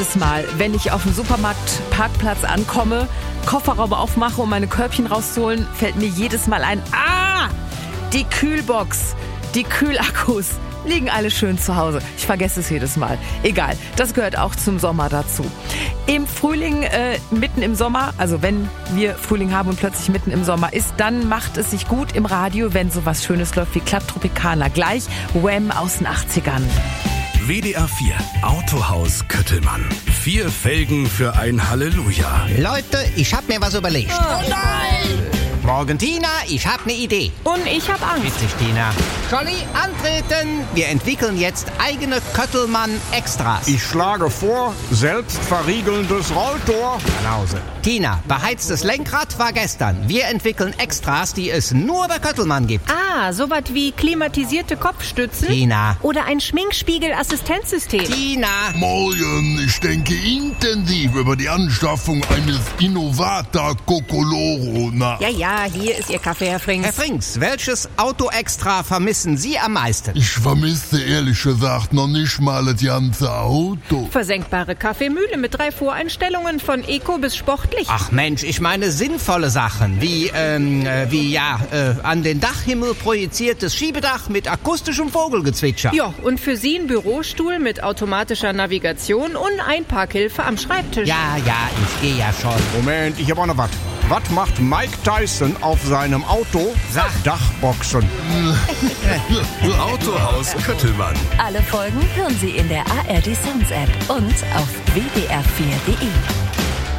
Jedes Mal, wenn ich auf dem Supermarktparkplatz ankomme, Kofferraum aufmache, um meine Körbchen rauszuholen, fällt mir jedes Mal ein, die Kühlbox, die Kühlakkus liegen alle schön zu Hause. Ich vergesse es jedes Mal. Egal, das gehört auch zum Sommer dazu. Im Frühling, mitten im Sommer, also wenn wir Frühling haben und plötzlich mitten im Sommer ist, dann macht es sich gut im Radio, wenn sowas Schönes läuft wie Club Tropicana. Gleich Wham aus den 80ern. WDR 4 Autohaus Köttelmann. 4 Felgen für ein Halleluja. Leute, ich hab mir was überlegt. Oh nein! Morgen, Tina, ich hab ne Idee. Und ich hab Angst. Witzig, Tina. Scholli, antreten. Wir entwickeln jetzt eigene Köttelmann-Extras. Ich schlage vor, selbstverriegelndes Rolltor. Banause. Tina, beheiztes Lenkrad war gestern. Wir entwickeln Extras, die es nur bei Köttelmann gibt. Sowas wie klimatisierte Kopfstützen? Tina. Oder ein Schminkspiegel-Assistenzsystem? Tina. Morgen, ich denke intensiv über die Anschaffung eines Innovata Cocoloro nach. Ja, hier ist Ihr Kaffee, Herr Frings. Herr Frings, welches Auto-Extra vermissen Sie am meisten? Ich vermisse ehrlich gesagt noch nicht mal das ganze Auto. Versenkbare Kaffeemühle mit 3 Voreinstellungen von Eco bis sportlich. Ach Mensch, ich meine sinnvolle Sachen, wie an den Dachhimmel projiziertes Schiebedach mit akustischem Vogelgezwitscher. Ja, und für Sie ein Bürostuhl mit automatischer Navigation und Einparkhilfe am Schreibtisch. Ja, ich gehe ja schon. Moment, ich hab auch noch was. Was macht Mike Tyson auf seinem Auto? Dachboxen. Autohaus Köttelmann. Alle Folgen hören Sie in der ARD Sounds App und auf wdr4.de.